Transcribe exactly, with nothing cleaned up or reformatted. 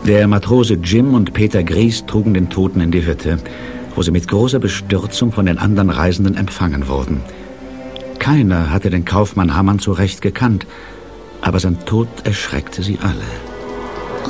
Der Matrose Jim und Peter Gries trugen den Toten in die Hütte, wo sie mit großer Bestürzung von den anderen Reisenden empfangen wurden. Keiner hatte den Kaufmann Hammann zurecht gekannt, aber sein Tod erschreckte sie alle.